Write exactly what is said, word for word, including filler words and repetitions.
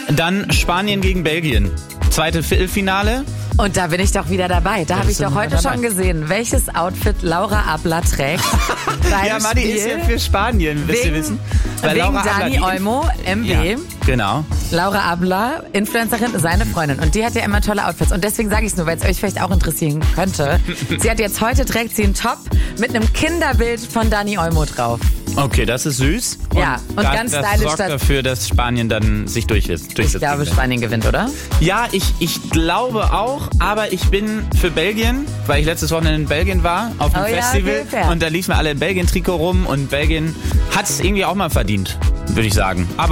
Dann Spanien gegen Belgien. Zweite Viertelfinale. Und da bin ich doch wieder dabei. Da habe ich doch heute schon gesehen, welches Outfit Laura Abler trägt. Ja, Madi ist ja für Spanien, wisst ihr wissen. Weil wegen Laura Dani Abler, Olmo, M B. Ja, genau. Laura Abler, Influencerin, seine Freundin. Und die hat ja immer tolle Outfits. Und deswegen sage ich es nur, weil es euch vielleicht auch interessieren könnte. Sie hat jetzt heute, trägt sie einen Top mit einem Kinderbild von Dani Olmo drauf. Okay, das ist süß. Und ja, und das, ganz das stylisch. sorgt dafür, dass Spanien dann sich durchsetzt. Ich glaube, Spanien gewinnt, oder? Ja, ich, ich glaube auch, aber ich bin für Belgien, weil ich letztes Wochenende in Belgien war, auf dem oh, Festival. Ja, okay, und da liefen wir alle in Belgien-Trikot rum und Belgien hat es irgendwie auch mal verdient, würde ich sagen. Aber